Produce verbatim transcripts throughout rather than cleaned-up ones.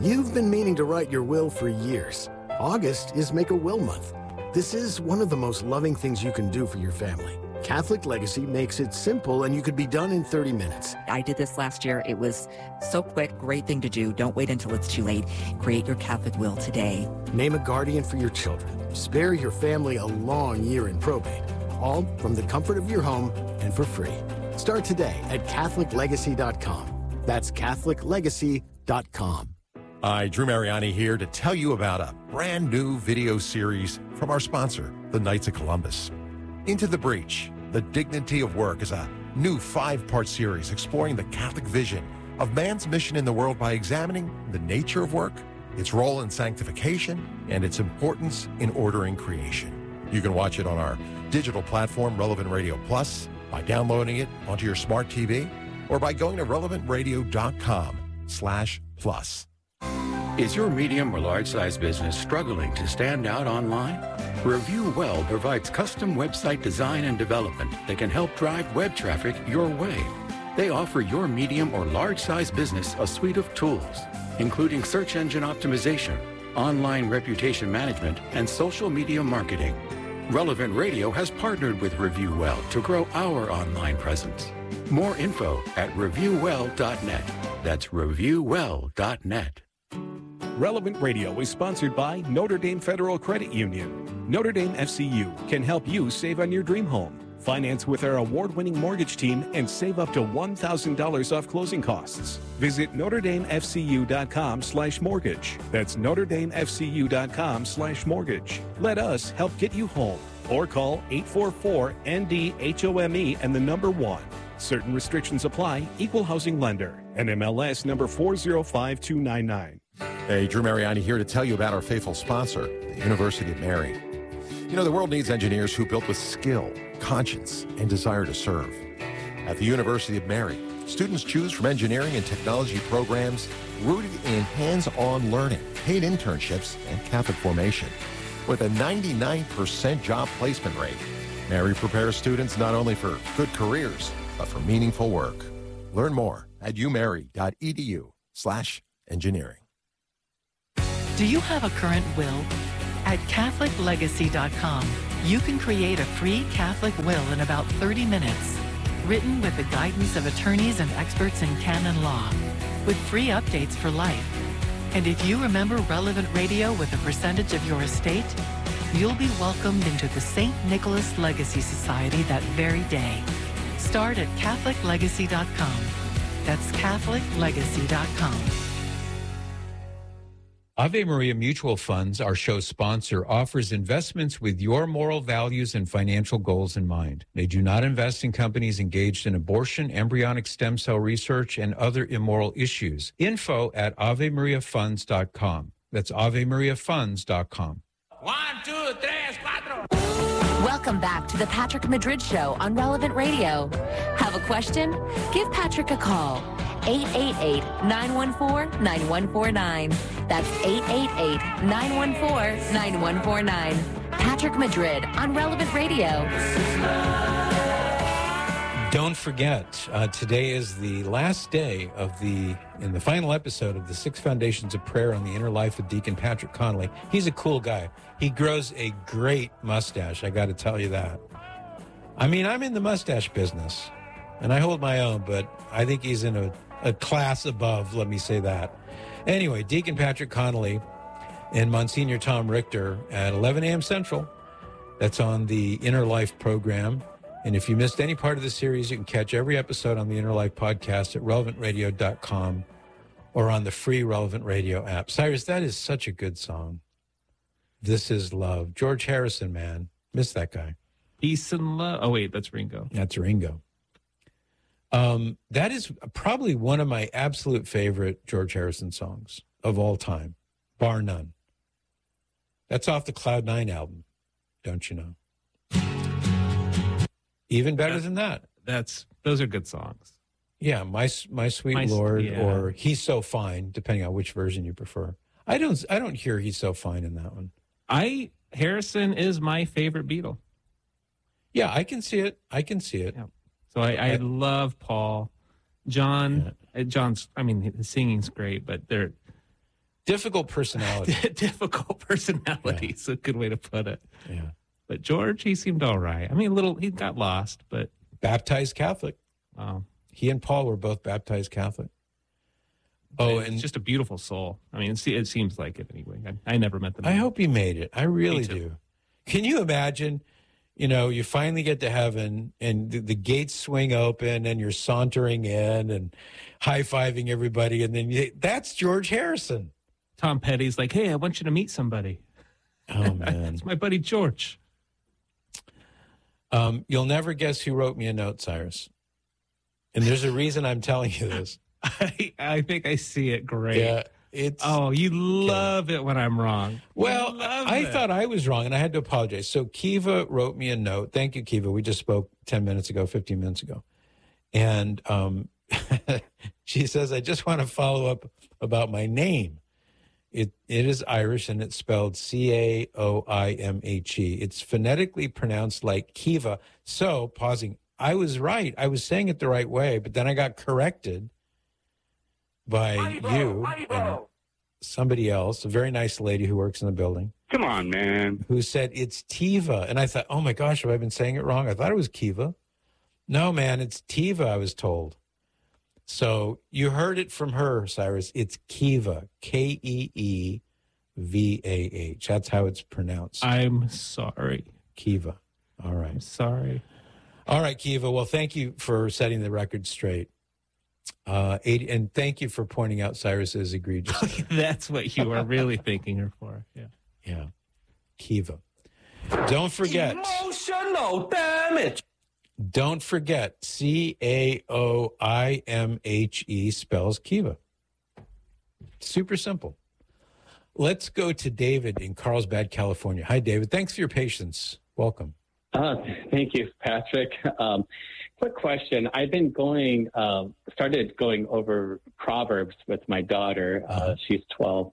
You've been meaning to write your will for years. August is Make-A-Will month. This is one of the most loving things you can do for your family. Catholic Legacy makes it simple, and you could be done in thirty minutes. I did this last year. It was so quick, great thing to do. Don't wait until it's too late. Create your Catholic will today. Name a guardian for your children. Spare your family a long year in probate. All from the comfort of your home and for free. Start today at Catholic Legacy dot com. That's Catholic Legacy dot com. Hi, Drew Mariani here to tell you about a brand new video series from our sponsor, the Knights of Columbus. Into the Breach, The Dignity of Work is a new five-part series exploring the Catholic vision of man's mission in the world by examining the nature of work, its role in sanctification, and its importance in ordering creation. You can watch it on our digital platform, Relevant Radio Plus, by downloading it onto your smart T V, or by going to relevant radio dot com slash plus. Is your medium or large-size business struggling to stand out online? Review Well provides custom website design and development that can help drive web traffic your way. They offer your medium or large-size business a suite of tools, including search engine optimization, online reputation management, and social media marketing. Relevant Radio has partnered with Review Well to grow our online presence. More info at review well dot net. That's review well dot net. Relevant Radio is sponsored by Notre Dame Federal Credit Union. Notre Dame F C U can help you save on your dream home. Finance with our award-winning mortgage team and save up to one thousand dollars off closing costs. Visit Notre Dame F C U dot com slash mortgage. That's Notre Dame F C U dot com slash mortgage. Let us help get you home. Or call eight four four N D H O M E and the number one. Certain restrictions apply. Equal housing lender. N M L S number four zero five two nine nine. Hey, Drew Mariani here to tell you about our faithful sponsor, the University of Mary. You know, the world needs engineers who build with skill, conscience, and desire to serve. At the University of Mary, students choose from engineering and technology programs rooted in hands-on learning, paid internships, and Catholic formation. With a ninety-nine percent job placement rate, Mary prepares students not only for good careers, but for meaningful work. Learn more at umary.edu slash engineering. Do you have a current will? At Catholic Legacy dot com, you can create a free Catholic will in about thirty minutes, written with the guidance of attorneys and experts in canon law, with free updates for life. And if you remember Relevant Radio with a percentage of your estate, you'll be welcomed into the Saint Nicholas Legacy Society that very day. Start at Catholic Legacy dot com. That's Catholic Legacy dot com. Ave Maria Mutual Funds, our show sponsor, offers investments with your moral values and financial goals in mind. They do not invest in companies engaged in abortion, embryonic stem cell research, and other immoral issues. Info at ave maria funds dot com. That's ave maria funds dot com. One, two, tres, cuatro. Welcome back to the Patrick Madrid Show on Relevant Radio. Have a question? Give Patrick a call. eight eight eight, nine one four, nine one four nine. That's eight eight eight, nine one four, nine one four nine. Patrick Madrid on Relevant Radio. Don't forget, uh, today is the last day of the, in the final episode of the Six Foundations of Prayer on the Inner Life of Deacon Patrick Connolly. He's a cool guy. He grows a great mustache, I got to tell you that. I mean, I'm in the mustache business, and I hold my own, but I think he's in a, a class above, let me say that. Anyway, Deacon Patrick Connolly and Monsignor Tom Richter at eleven a.m. Central. That's on the Inner Life program. And if you missed any part of the series, you can catch every episode on the Inner Life podcast at relevant radio dot com or on the free Relevant Radio app. Cyrus, that is such a good song. This is Love. George Harrison, man. Miss that guy. Peace and Love. Oh, wait, that's Ringo. That's Ringo. Um, that is probably one of my absolute favorite George Harrison songs of all time, bar none. That's off the Cloud Nine album, don't you know? Even better that's, than that. That's those are good songs. Yeah, my my sweet my, Lord, yeah. Or He's So Fine, depending on which version you prefer. I don't I don't hear He's So Fine in that one. I Harrison is my favorite Beatle. Yeah, I can see it. I can see it. Yeah. So I, I love Paul. John, yeah. John's, I mean, his singing's great, but they're, Difficult personality. Difficult personality. Yeah. It's a good way to put it. Yeah. But George, he seemed all right. I mean, a little, he got lost, but. Baptized Catholic. Wow. He and Paul were both baptized Catholic. Oh, it's and just a beautiful soul. I mean, it, it seems like it anyway. I, I never met them. I hope he made it. I really too. do. Can you imagine, you know, you finally get to heaven and the, the gates swing open and you're sauntering in and high-fiving everybody. And then you, that's George Harrison. Tom Petty's like, hey, I want you to meet somebody. Oh, man. It's my buddy George. Um, you'll never guess who wrote me a note, Cyrus. And there's a reason I'm telling you this. I, I think I see it. Great. Yeah, it's. Oh, you love it when I'm wrong. Well, I it. thought I was wrong, and I had to apologize. So Kiva wrote me a note. Thank you, Kiva. We just spoke ten minutes ago, fifteen minutes ago. And um, she says, I just want to follow up about my name. It It is Irish, and it's spelled C A O I M H E. It's phonetically pronounced like Kiva. So, pausing, I was right. I was saying it the right way, but then I got corrected by you and somebody else, a very nice lady who works in the building. Come on, man. Who said it's Tiva. And I thought, oh my gosh, have I been saying it wrong? I thought it was Kiva. No, man, it's Tiva, I was told. So you heard it from her, Cyrus. It's Kiva, K E E V A H. That's how it's pronounced. I'm sorry. Kiva. All right. I'm sorry. All right, Kiva. Well, thank you for setting the record straight. Uh, eighty, and thank you for pointing out Cyrus's egregious. That's what you are really thanking her for. Yeah. Yeah. Kiva. Don't forget. Emotional damage. Don't forget. C A O I M H E spells Kiva. Super simple. Let's go to David in Carlsbad, California. Hi, David. Thanks for your patience. Welcome. Uh, thank you, Patrick. Um, quick question. I've been going, uh, started going over Proverbs with my daughter. Uh, she's twelve.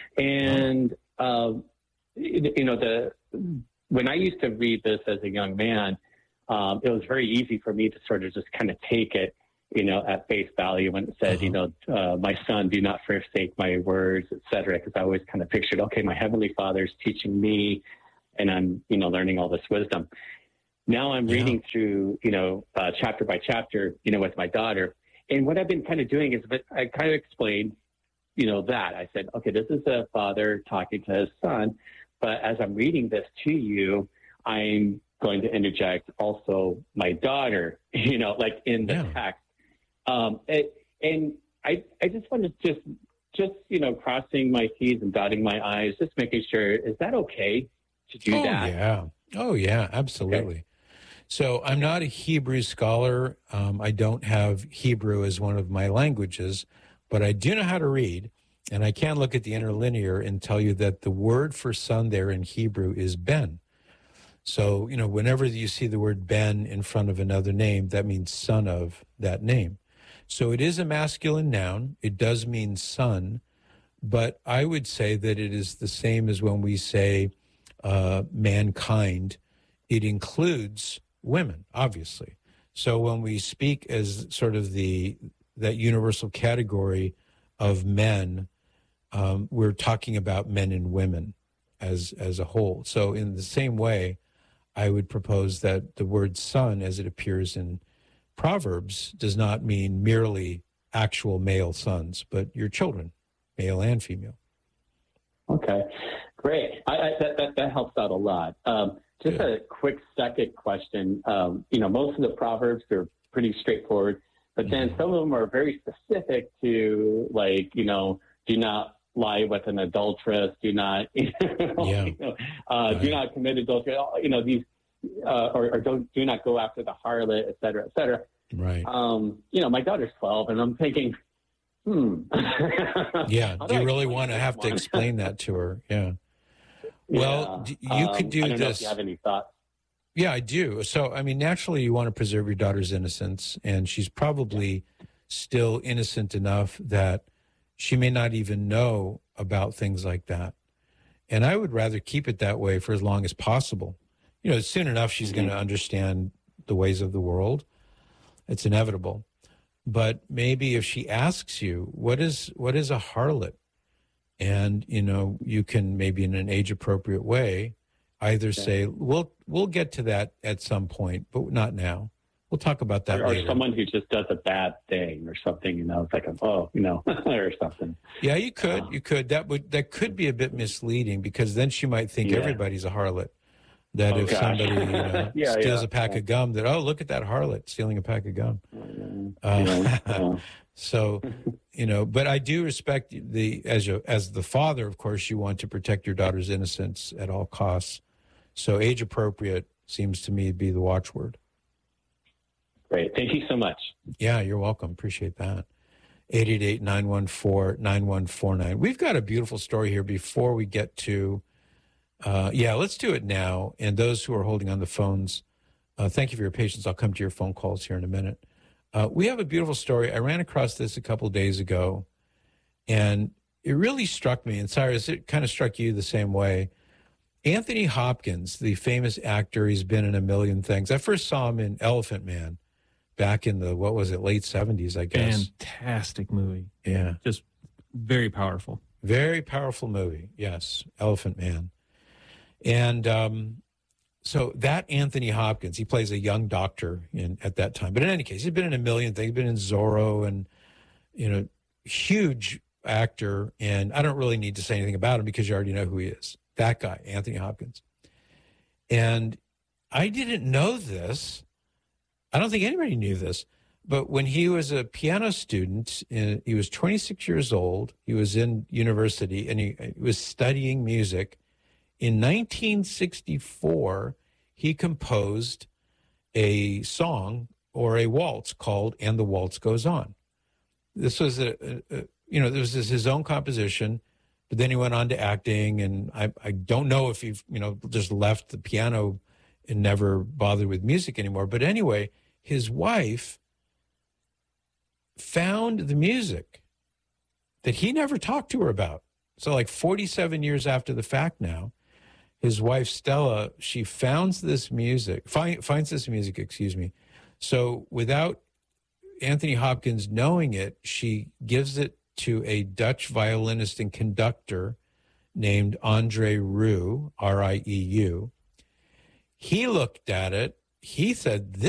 And, uh, you know, the when I used to read this as a young man, um, it was very easy for me to sort of just kind of take it, you know, at face value when it said, uh-huh. you know, uh, my son, do not forsake my words, et cetera. Because I always kind of pictured, okay, my Heavenly Father's teaching me, and I'm, you know, learning all this wisdom. Now I'm yeah. reading through, you know, uh, chapter by chapter, you know, with my daughter. And what I've been kind of doing is I kind of explained, you know, that. I said, okay, this is a father talking to his son. But as I'm reading this to you, I'm going to interject also my daughter, you know, like in the yeah. text. Um, it, and I, I just want to just, just, you know, crossing my T's and dotting my I's, just making sure, is that okay to do oh, that? Yeah. Oh, yeah, absolutely. Okay. So I'm not a Hebrew scholar. Um, I don't have Hebrew as one of my languages, but I do know how to read. And I can look at the interlinear and tell you that the word for son there in Hebrew is Ben. So, you know, whenever you see the word Ben in front of another name, that means son of that name. So it is a masculine noun. It does mean son, but I would say that it is the same as when we say uh, mankind. It includes women, obviously. So when we speak as sort of the that universal category of men, um, we're talking about men and women as as a whole. So in the same way, I would propose that the word son, as it appears in Proverbs, does not mean merely actual male sons, but your children, male and female. Okay, great. I, I, that, that, that helps out a lot. Um, just yeah. a quick second question. Um, you know, most of the Proverbs are pretty straightforward, but then mm-hmm. some of them are very specific to, like, you know, do not lie with an adulteress, do not, you know, yeah. you know, uh, right. do not commit adultery, you know, these, uh, or, or don't, do not go after the harlot, et cetera, et cetera. Right. Um, you know, my daughter's twelve, and I'm thinking, hmm. yeah. Do you really want to have one? to explain that to her? Yeah. Well, yeah. you um, could do I don't this. Know if you have any thoughts? Yeah, I do. So, I mean, naturally, you want to preserve your daughter's innocence, and she's probably still innocent enough that she may not even know about things like that. And I would rather keep it that way for as long as possible. You know, soon enough, she's mm-hmm. going to understand the ways of the world. It's inevitable. But maybe if she asks you, what is what is a harlot? And, you know, you can maybe in an age-appropriate way either Okay. say, we'll, we'll get to that at some point, but not now. We'll talk about that Or, or later. someone who just does a bad thing or something, you know, it's like, oh, you know, or something. Yeah, you could. You could. That would that could be a bit misleading because then she might think Yeah. everybody's a harlot. That Oh, if gosh. somebody you know, Yeah, steals yeah, a pack yeah. of gum, that, oh, look at that harlot stealing a pack of gum. Mm, Uh, yeah, yeah. So, you know, but I do respect the, as a, as the father, of course, you want to protect your daughter's innocence at all costs. So age appropriate seems to me to be the watchword. Great. Thank you so much. Yeah, you're welcome. Appreciate that. eight eight eight, nine one four, nine one four nine. We've got a beautiful story here before we get to, uh, yeah, let's do it now. And those who are holding on the phones, uh, thank you for your patience. I'll come to your phone calls here in a minute. Uh, we have a beautiful story. I ran across this a couple of days ago, and it really struck me. And Cyrus, it kind of struck you the same way. Anthony Hopkins, the famous actor, he's been in a million things. I first saw him in Elephant Man back in the, what was it, late seventies, I guess. Fantastic movie. Yeah. Just very powerful. Very powerful movie. Yes. Elephant Man. And um, so that Anthony Hopkins, he plays a young doctor in at that time. But in any case, he's been in a million things. He's been in Zorro and, you know, huge actor. And I don't really need to say anything about him because you already know who he is. That guy, Anthony Hopkins. And I didn't know this. I don't think anybody knew this. But when he was a piano student, uh, he was twenty-six years old. He was in university and he, he was studying music. In nineteen sixty-four, he composed a song or a waltz called "And the Waltz Goes On." This was a, a, a you know, this was his own composition. But then he went on to acting, and I, I don't know if he, you know, just left the piano and never bothered with music anymore. But anyway, his wife found the music that he never talked to her about. So like forty-seven years after the fact now, his wife, Stella, she finds this music, find, finds this music, excuse me. So without Anthony Hopkins knowing it, she gives it to a Dutch violinist and conductor named Andre Rieu, R I E U. He looked at it. He said, this